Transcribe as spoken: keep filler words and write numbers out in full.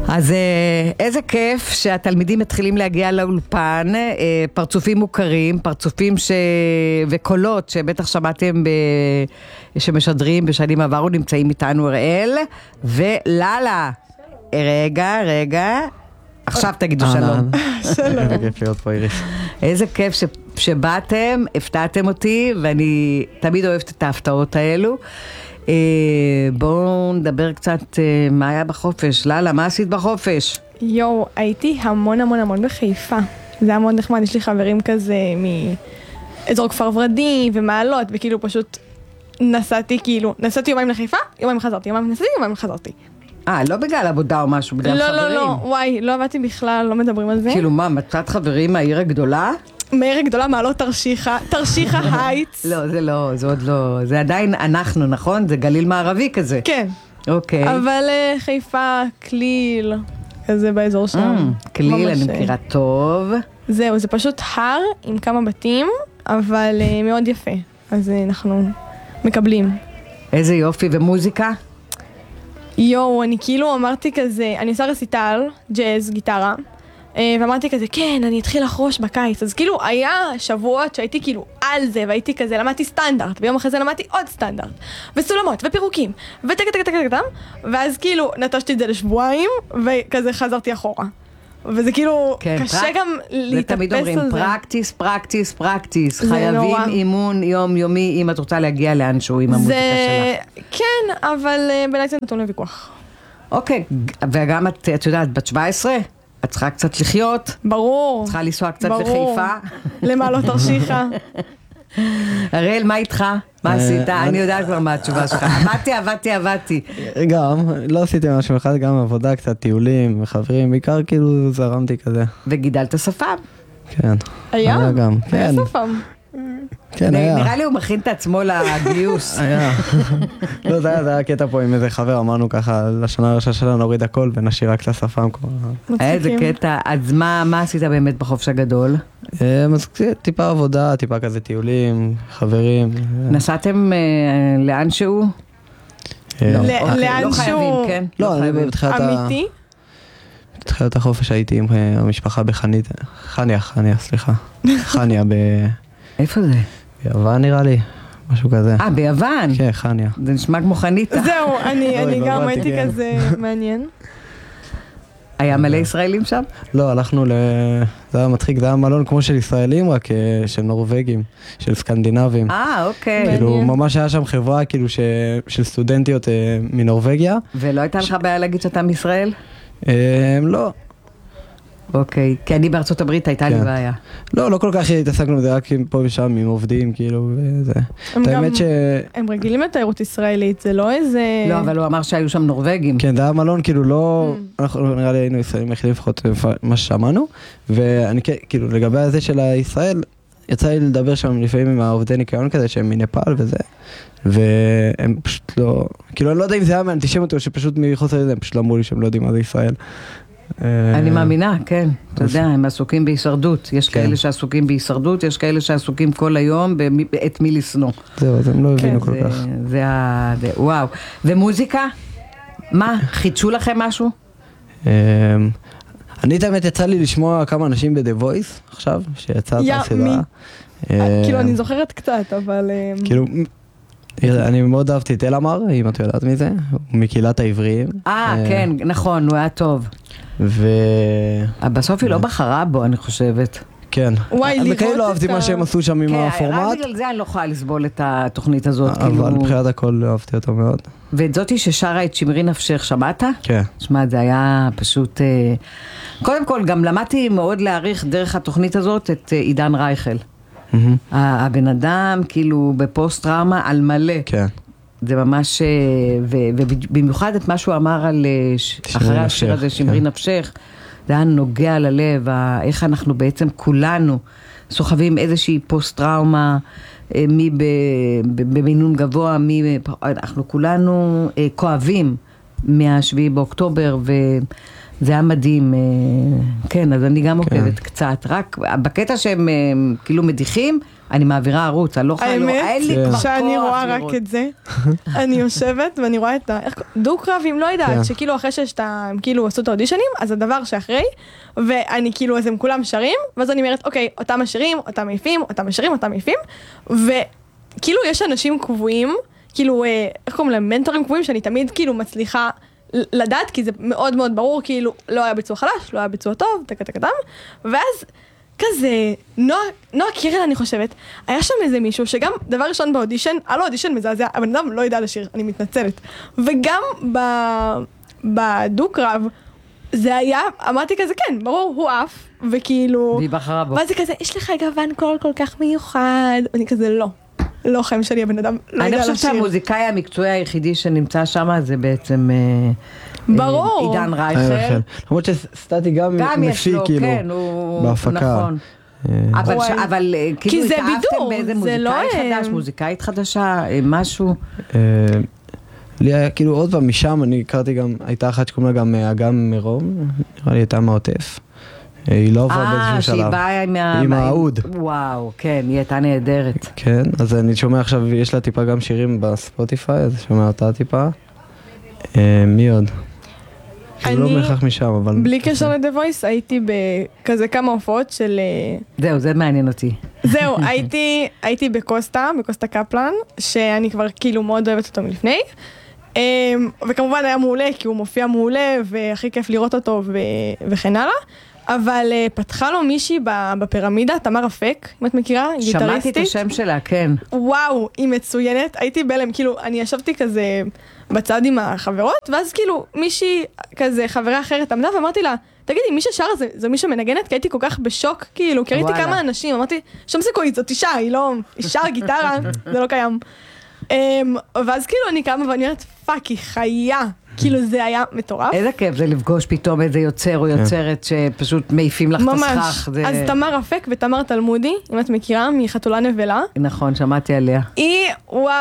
אז איזה כיף שהתלמידים מתחילים להגיע לאולפן, פרצופים מוכרים, פרצופים ש... וקולות שבטח שמעתם ב... שמשדרים בשנים עברו, נמצאים איתנו אראל וללה. רגע, רגע. עכשיו תגידו שלום. שלום. איזה כיף להיות פה, איריס. איזה כיף ש... שבאתם, הפתעתם אותי, ואני תמיד אוהבת את ההפתעות האלו. בואו נדבר קצת מה היה בחופש. ללה, מה עשית בחופש? יו, הייתי המון המון המון בחיפה. זה היה מאוד נחמד, יש לי חברים כזה מאזור כפר ורדים ומעלות, וכאילו פשוט נסעתי, כאילו, נסעתי יומיים לחיפה, יומיים חזרתי, יומיים נסעתי, יומיים חזרתי. אה, לא בגלל עבודה או משהו, בגלל לא, חברים? לא, לא, וואי, לא עבדתי בכלל, לא מדברים על זה. כאילו מה, מצאת חברים מהעיר הגדולה? מהעיר הגדולה, מעלות תרשיחה, תרשיחה הייטס. לא, זה לא, זה עוד לא, זה עדיין אנחנו, נכון? זה גליל מערבי כזה. כן. אוקיי. אבל חיפה, כליל, כזה באזור שם. כליל, אני מכירה טוב. זהו, זה פשוט הר עם כמה בתים, אבל מאוד יפה. אז אנחנו מקבלים. איזה יופי, ומוזיקה? יואו, אני כאילו אמרתי כזה, אני עושה רסיטל, ג'אז, גיטרה, ואמרתי כזה, כן, אני אתחיל לחרוש בקיץ. אז כאילו היה שבועות שהייתי כאילו על זה, והייתי כזה, למדתי סטנדרט, ויום אחרי זה למדתי עוד סטנדרט, וסולמות, ופירוקים, וטק טק טק טק טק, ואז כאילו נטשתי את זה לשבועיים, וכזה חזרתי אחורה. וזה כאילו קשה גם להתאפס על זה. זה תמיד אומרים, פרקטיס, פרקטיס, פרקטיס. חייבים אימון יומיומי אם את רוצה להגיע לאנשהו עם המוזיקה שלך. כן, אבל בעיניי זה נתון לוויכוח. אוקיי, וגם את, את יודעת, בת שבע עשרה, את צריכה קצת לחיות. ברור. צריכה לנסוע קצת לחיפה. למעלות תרשיחה. הראל, מה איתך? מה עשית? אני יודעת כבר מה התשובה שלך. עבדתי, עבדתי, עבדתי. גם, לא עשיתי משהו אחד, גם עבודה, קצת טיולים וחברים, בעיקר כאילו זרמתי כזה. וגידלת שפם. כן. היה? היה גם, היה כן. שפם. כן, היה. נראה לי הוא מכין את עצמו לגיוס. היה. לא, זה היה, זה היה קטע פה עם איזה חבר, אמרנו ככה, לשנה הראשונה שלנו נוריד הכל ונשאיר רק את השפם כבר. איזה קטע. אז מה עשית באמת בחופש הגדול? אז טיפה עבודה, טיפה כזה טיולים, חברים. נסעתם לאנשהו? לאנשהו. לא, אני בתחילת אמיתי? בתחילת החופש הייתי עם המשפחה בחנית, חניה, חניה, סליחה. חניה ב... איפה זה? ביוון נראה לי, משהו כזה. אה, ביוון? כן, חניה. זה נשמע כמו חניתה. זהו, אני גם הייתי כזה מעניין. היה מלא ישראלים שם? לא, הלכנו ל... זה היה מצחיק, זה היה מלון כמו של ישראלים, רק של נורווגים, של סקנדינבים. אה, אוקיי. כאילו, ממש היה שם חברה, כאילו, של סטודנטיות מנורווגיה. ולא הייתה לך בעיה להגיד שאתה מישראל? לא. אוקיי, כי אני בארצות הברית הייתה לי בעיה. לא, לא כל כך התעסקנו בזה, רק פה ושם עם עובדים, כאילו, וזה. הם רגילים לתיירות ישראלית, זה לא איזה... לא, אבל הוא אמר שהיו שם נורווגים. כן, זה היה מלון, כאילו, לא... אנחנו נראה לי היינו ישראלים יחידים לפחות מה ששמענו, ואני כאילו, לגבי הזה של הישראל, יצא לי לדבר שם לפעמים עם העובדי ניקיון כזה, שהם מנפאל וזה, והם פשוט לא... כאילו, אני לא יודע אם זה היה מאנטישמיות, או שפשוט מחוסר לזה, הם פשוט לא אמרו לי שהם לא יודעים מה זה ישראל. אני מאמינה, כן. אתה יודע, הם עסוקים בהישרדות. יש כאלה שעסוקים בהישרדות, יש כאלה שעסוקים כל היום את מי לסנוע. זהו, אז הם לא הבינו כל כך. זה ה... וואו. ומוזיקה? מה? חידשו לכם משהו? אני תמיד יצא לי לשמוע כמה אנשים ב-The Voice עכשיו, שיצא את הסדרה. כאילו, אני זוכרת קצת, אבל... כאילו... אני מאוד אהבתי את אלמר, אם את יודעת מזה, הוא מקהילת העבריים. אה, כן, נכון, הוא היה טוב. ו... בסוף היא לא בחרה בו, אני חושבת. כן. וואי, לראות את ה... אני לא אהבתי מה שהם עשו שם עם הפורמט. רק בגלל זה אני לא יכולה לסבול את התוכנית הזאת. אבל מבחינת הכל לא אהבתי אותו מאוד. ואת זאתי ששרה את שמרי נפשך, שמעת? כן. שמע, זה היה פשוט... קודם כל, גם למדתי מאוד להעריך דרך התוכנית הזאת את עידן רייכל. הבן אדם כאילו בפוסט טראומה על מלא. כן. זה ממש, ובמיוחד את מה שהוא אמר על אחרי השיר הזה, שמרי נפשך, זה היה נוגע ללב, איך אנחנו בעצם כולנו סוחבים איזושהי פוסט טראומה, מי במינון גבוה, מי, אנחנו כולנו כואבים מהשביעי באוקטובר, זה היה מדהים, כן, אז אני גם עוקבת קצת, רק בקטע שהם כאילו מדיחים, אני מעבירה ערוץ, אני לא חייב, אין לי כבר כוח. שאני רואה רק את זה, אני יושבת ואני רואה את הדו-קרבים, לא יודעת, שכאילו אחרי שהם כאילו עשו את האודישנים, אז הדבר שאחרי, ואני כאילו, אז הם כולם שרים, ואז אני אומרת, אוקיי, אותם השירים, אותם מעיפים, אותם השירים, אותם מעיפים, וכאילו יש אנשים קבועים, כאילו, איך קוראים להם, מנטורים קבועים, שאני תמיד כאילו מצליחה לדעת, כי זה מאוד מאוד ברור, כאילו, לא היה ביצוע חלש, לא היה ביצוע טוב, תקתקתם, ואז כזה, נועה, נועה קירל אני חושבת, היה שם איזה מישהו שגם דבר ראשון באודישן, היה לו אודישן מזעזע, הבן אדם לא ידע לשיר, אני מתנצלת, וגם ב, בדו-קרב, זה היה, אמרתי כזה, כן, ברור, הוא אף, וכאילו, והיא בחרה בו. ואז זה כזה, יש לך גוון קול כל כך מיוחד, אני כזה, לא. לא חיים שלי, הבן אדם לא יודע לשיר. אני חושבת שהמוזיקאי המקצועי היחידי שנמצא שם, זה בעצם ברור. עידן רייכל. למרות שסטטי גם מפיק, כאילו, בהפקה. אבל כאילו התאהבתם באיזה מוזיקאי חדש, מוזיקאית חדשה, משהו? לי היה כאילו עוד פעם משם, אני הכרתי גם, הייתה אחת שקוראים לה גם אגם מרום, נראה לי הייתה מהעוטף. היא לא עברה באיזשהו שלב. אה, שהיא באה עם האוד. וואו, כן, היא הייתה נהדרת. כן, אז אני שומע עכשיו, יש לה טיפה גם שירים בספוטיפיי, אז שומע אותה טיפה. מי עוד? אני לא בהכרח משם, אבל... בלי קשר ל-The Voice, הייתי בכזה כמה הופעות של... זהו, זה מעניין אותי. זהו, הייתי בקוסטה, בקוסטה קפלן, שאני כבר כאילו מאוד אוהבת אותו מלפני. וכמובן היה מעולה, כי הוא מופיע מעולה, והכי כיף לראות אותו וכן הלאה. אבל uh, פתחה לו מישהי בפירמידה, תמר אפק, אם את מכירה, גיטריסטית. שמעתי את השם שלה, כן. וואו, היא מצוינת. הייתי בלם, כאילו, אני ישבתי כזה בצד עם החברות, ואז כאילו מישהי כזה, חברה אחרת עמדה, ואמרתי לה, תגידי, מי ששר זה, זה מי שמנגנת? כי הייתי כל כך בשוק, כאילו, כי ראיתי כמה אנשים, אמרתי, שם סיכוי, זאת אישה, היא לא, היא שר גיטרה, זה לא קיים. Um, ואז כאילו אני קמה ואני אומרת, פאק, היא חיה. כאילו זה היה מטורף. איזה כיף זה לפגוש פתאום איזה יוצר או יוצרת שפשוט מעיפים לך את הסכך. ממש. אז תמר אפק ותמר תלמודי, אם את מכירה, מחתולה נבלה. נכון, שמעתי עליה. היא, וואו,